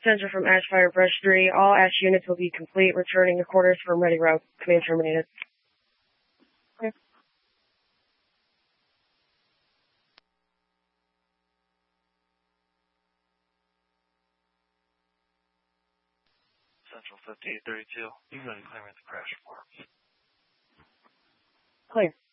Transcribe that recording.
Central from Ashfire Brush 3. All Ash units will be complete. Returning to quarters from ready route. Command terminated. Okay. Central 5832. You got a clearance crash report. Clear.